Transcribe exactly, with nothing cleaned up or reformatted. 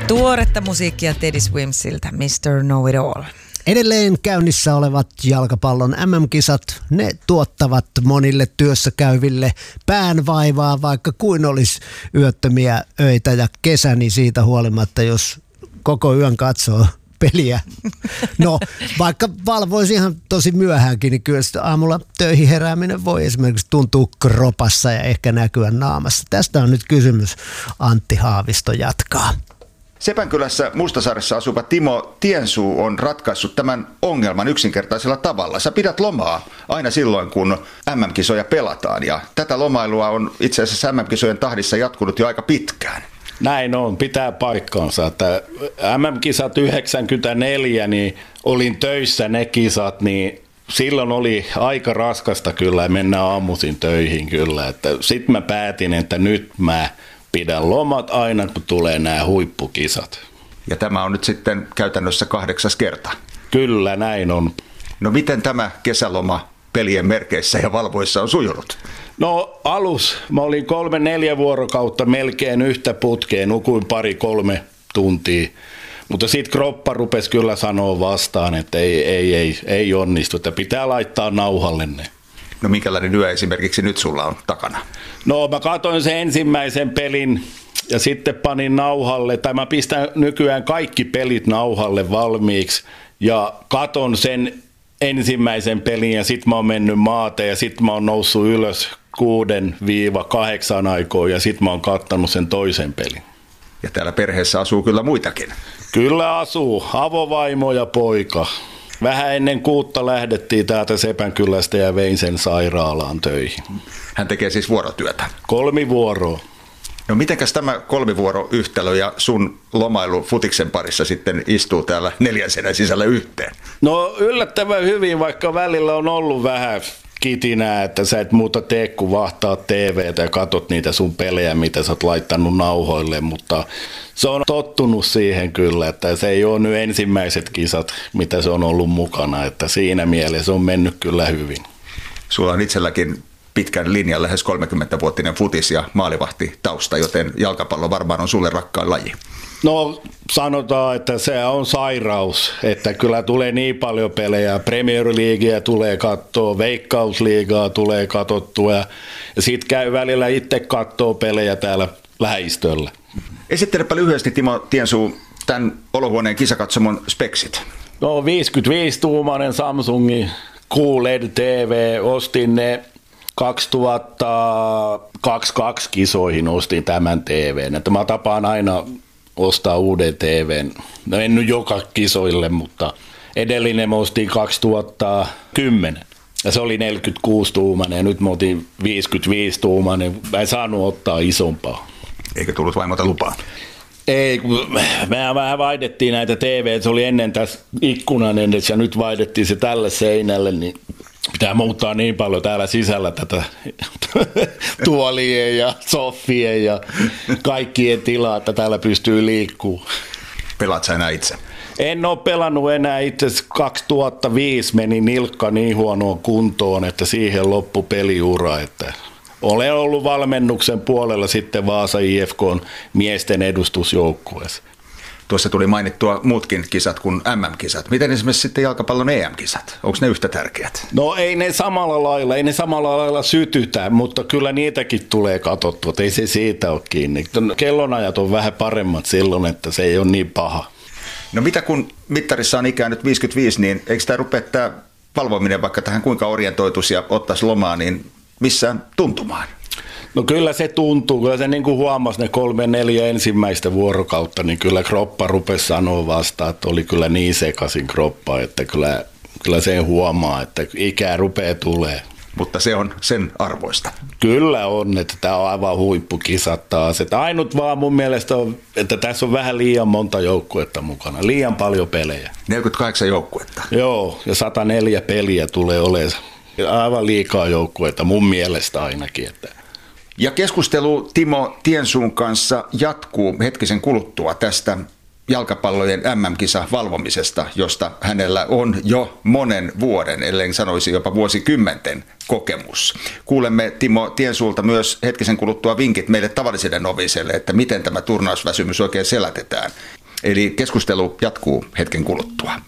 Tuoretta musiikkia Teddy Swimsiltä, mister Know It All. Edelleen käynnissä olevat jalkapallon äm äm-kisat, ne tuottavat monille työssä käyville päänvaivaa, vaikka kuin olisi yöttömiä öitä ja kesä, niin siitä huolimatta, jos koko yön katsoo peliä. No, vaikka valvoisi ihan tosi myöhäänkin, niin kyllä aamulla töihin herääminen voi esimerkiksi tuntua kropassa ja ehkä näkyä naamassa. Tästä on nyt kysymys. Antti Haavisto jatkaa. Sepänkylässä Mustasaaressa asuva Timo Tiensuu on ratkaissut tämän ongelman yksinkertaisella tavalla. Sä pidät lomaa aina silloin, kun äm äm-kisoja pelataan, ja tätä lomailua on itse asiassa äm äm-kisojen tahdissa jatkunut jo aika pitkään. Näin on, pitää paikkaansa. Että äm äm-kisat yhdeksänkymmentäneljä, niin olin töissä ne kisat, niin silloin oli aika raskasta kyllä mennä aamuisin töihin kyllä. Sitten mä päätin, että nyt mä pidän lomat aina, kun tulee nämä huippukisat. Ja tämä on nyt sitten käytännössä kahdeksas kerta. Kyllä, näin on. No miten tämä kesäloma pelien merkeissä ja valvoissa on sujunut? No alus, mä olin kolme neljä vuorokautta melkein yhtä putkeen, nukuin pari kolme tuntia. Mutta sitten kroppa rupesi kyllä sanoa vastaan, että ei, ei, ei, ei onnistu, että pitää laittaa nauhalle ne. No minkälainen yö esimerkiksi nyt sulla on takana? No mä katsoin sen ensimmäisen pelin ja sitten panin nauhalle, tai mä pistän nykyään kaikki pelit nauhalle valmiiksi ja katon sen ensimmäisen pelin ja sitten mä oon mennyt maata ja sitten mä oon noussut ylös kuuden viiva kahdeksan aikoon ja sitten mä oon kattanut sen toisen pelin. Ja täällä perheessä asuu kyllä muitakin. Kyllä asuu, avovaimo ja poika. Vähän ennen kuutta lähdettiin täältä Sepänkylästä ja vein sen sairaalaan töihin. Hän tekee siis vuorotyötä. Kolmivuoroa. No mitenkäs tämä kolmivuoroyhtälö ja sun lomailu futiksen parissa sitten istuu täällä neljän seinän sisällä yhteen? No yllättävän hyvin, vaikka välillä on ollut vähän kitinää, että sä et muuta tee kuin vahtaa T V:tä ja katot niitä sun pelejä, mitä sä oot laittanut nauhoille, mutta se on tottunut siihen kyllä, että se ei ole nyt ensimmäiset kisat, mitä se on ollut mukana, että siinä mielessä on mennyt kyllä hyvin. Sulla on itselläkin pitkän linjan, lähes kolmekymmentävuotinen futis- ja maalivahti-tausta, joten jalkapallo varmaan on sulle rakkaan laji. No sanotaan, että se on sairaus, että kyllä tulee niin paljon pelejä, Premier Leaguea tulee katsoa, Veikkausliigaa tulee katsottua ja, ja sitten käy välillä itse katsoo pelejä täällä lähistöllä. Esittelepä lyhyesti Timo Tiensuu tämän olohuoneen kisakatsomon speksit. No viisikymmentäviisi-tuumainen Samsungin Q L E D T V, ostin ne kaksituhattakaksikymmentäkaksi kisoihin ostin tämän T V:n, että mä tapaan aina ostaa uuden T V:n. No en nyt joka kisoille, mutta edellinen mä ostin kaksituhattakymmenen. Ja se oli neljäkymmentäkuusi-tuumainen ja nyt mä otin viisikymmentäviisi-tuumainen. Mä en saanut ottaa isompaa. Eikö tullut vaimota lupaa? Ei, me vähän vaihdettiin näitä T V, se oli ennen tässä ikkunan edes ja nyt vaihdettiin se tälle seinälle, niin pitää muuttaa niin paljon täällä sisällä tätä tuolien ja soffien ja kaikkien tilaa, että täällä pystyy liikkumaan. Pelaat sä enää itse? En ole pelannut enää itse. kaksituhattaviisi meni nilkka niin huonoon kuntoon, että siihen loppui peliura. Että olen ollut valmennuksen puolella sitten Vaasa I F K:n miesten edustusjoukkueessa. Tuossa tuli mainittua muutkin kisat kuin äm äm-kisat. Miten esimerkiksi sitten jalkapallon E M-kisat? Onko ne yhtä tärkeät? No ei ne samalla lailla, ei ne samalla lailla sytytä, mutta kyllä niitäkin tulee katsottua, ei se siitä ole kiinni. Kellonajat on vähän paremmat silloin, että se ei ole niin paha. No mitä kun mittarissa on ikään nyt viisikymmentäviisi, niin eikö tämä rupea tämä valvominen vaikka tähän kuinka orientoituisi ja ottaisi lomaa, niin missään tuntumaan? No kyllä se tuntuu, kyllä se niin kuin huomasi ne kolme neljä ensimmäistä vuorokautta, niin kyllä kroppa rupesi sanoa vastaan, että oli kyllä niin sekaisin kroppa, että kyllä, kyllä sen huomaa, että ikää rupeaa tulee. Mutta se on sen arvoista. Kyllä on, että tämä on aivan huippukisat taas. Että ainut vaan mun mielestä on, että tässä on vähän liian monta joukkuetta mukana, liian paljon pelejä. neljäkymmentäkahdeksan joukkuetta. Joo, ja sata neljä peliä tulee olemaan aivan liikaa joukkuetta mun mielestä ainakin, että ja keskustelu Timo Tiensuun kanssa jatkuu hetkisen kuluttua tästä jalkapallojen M M-kisa valvomisesta, josta hänellä on jo monen vuoden, ellen sanoisi jopa vuosikymmenten kokemus. Kuulemme Timo Tiensuulta myös hetkisen kuluttua vinkit meille tavallisille noviseille, että miten tämä turnausväsymys oikein selätetään. Eli keskustelu jatkuu hetken kuluttua.